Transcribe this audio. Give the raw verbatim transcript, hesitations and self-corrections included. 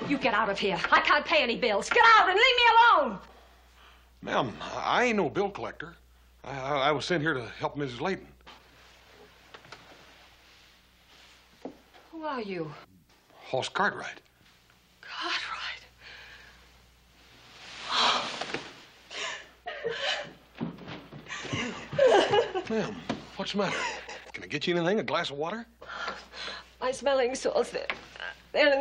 You get out of here. I can't pay any bills. Get out and leave me alone. Ma'am, I ain't no bill collector. I, I, I was sent here to help Missus Layton. Who are you? Hoss Cartwright. Cartwright. Ma'am, what's the matter? Can I get you anything? A glass of water? My smelling salts, they're, they're